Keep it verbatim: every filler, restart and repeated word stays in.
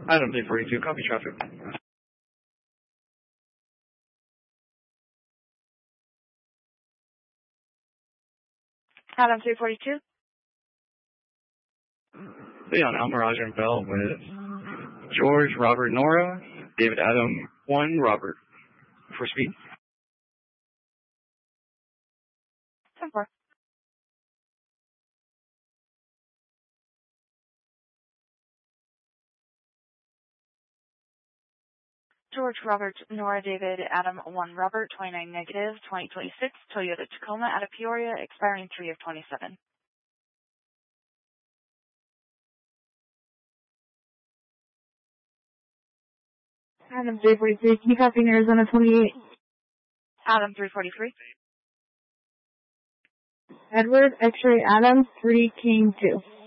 Item three forty-two, copy traffic. Adam three forty-two. Leon Almirage and Bell with George, Robert, Nora, David, Adam, one, Robert. For speed. ten four. George, Robert, Nora, David, Adam, one, Robert, twenty-nine negative, twenty twenty-six, Toyota Tacoma out of Peoria, expiring three of twenty-seven. Adam three forty-three, keep copying Arizona twenty-eight. Adam three forty-three. Edward, X-ray Adam, three King two.